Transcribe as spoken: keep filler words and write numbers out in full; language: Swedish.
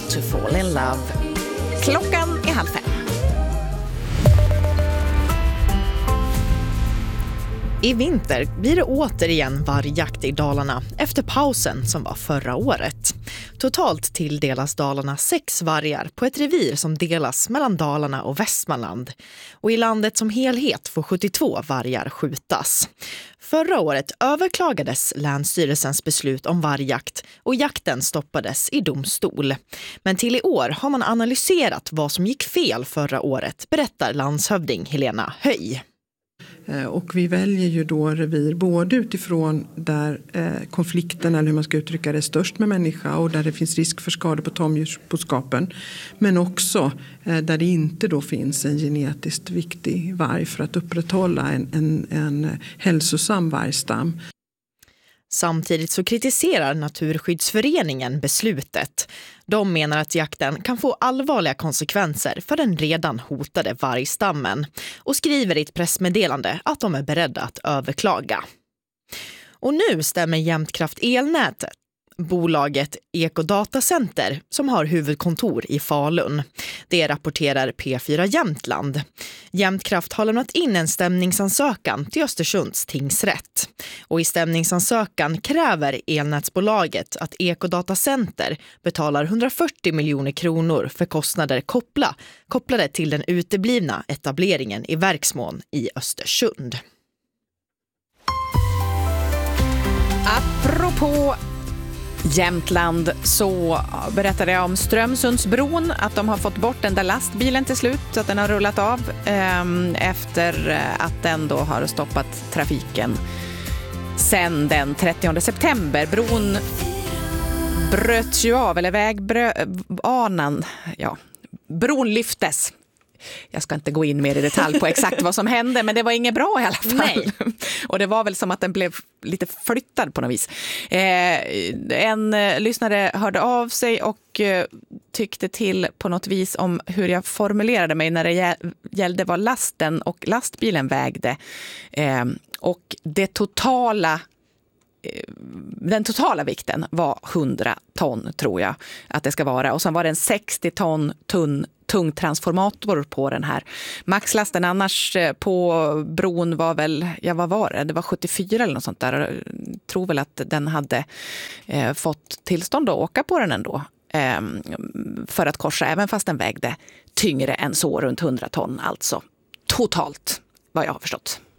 to fall in love. Klockan är halv fem. I vinter blir det återigen vargjakt i Dalarna efter pausen som var förra året. Totalt tilldelas Dalarna sex vargar på ett revir som delas mellan Dalarna och Västmanland. Och i landet som helhet får sjuttiotvå vargar skjutas. Förra året överklagades Länsstyrelsens beslut om vargjakt och jakten stoppades i domstol. Men till i år har man analyserat vad som gick fel förra året, berättar landshövding Helena Höj. Och vi väljer ju då revir både utifrån där eh, konflikten, eller hur man ska uttrycka det, är störst med människa och där det finns risk för skador på tamdjursboskapen. Men också eh, där det inte då finns en genetiskt viktig varg för att upprätthålla en, en, en hälsosam vargstam. Samtidigt så kritiserar Naturskyddsföreningen beslutet. De menar att jakten kan få allvarliga konsekvenser för den redan hotade vargstammen och skriver i ett pressmeddelande att de är beredda att överklaga. Och nu stämmer Jämtkraft elnätet bolaget Ekodatacenter som har huvudkontor i Falun. Det rapporterar P fyra Jämtland. Jämtkraft har lämnat in en stämningsansökan till Östersunds tingsrätt. Och i stämningsansökan kräver elnätsbolaget att Ekodatacenter betalar hundrafyrtio miljoner kronor för kostnader koppla, kopplade till den uteblivna etableringen i Verksmån i Östersund. Apropå Jämtland så berättade jag om Strömsundsbron, att de har fått bort den där lastbilen till slut, så att den har rullat av eh, efter att den då har stoppat trafiken sen den trettionde september. Bron bröts ju av, eller vägbanan, ja, bron lyftes. Jag ska inte gå in mer i detalj på exakt vad som hände, men det var inget bra i alla fall. Nej. Och det var väl som att den blev lite flyttad på något vis. Eh, en eh, lyssnare hörde av sig och eh, tyckte till på något vis om hur jag formulerade mig när det gällde vad lasten och lastbilen vägde. Eh, och det totala Den totala vikten var hundra ton, tror jag att det ska vara. Och sen var det en sextio ton tunn, tung transformator på den här. Maxlasten annars på bron var väl, ja vad var det? Det var sjuttiofyra eller något sånt där. Jag tror väl att den hade eh, fått tillstånd att åka på den ändå. Eh, för att korsa, även fast den vägde tyngre än så, runt hundra ton alltså. Totalt, vad jag har förstått.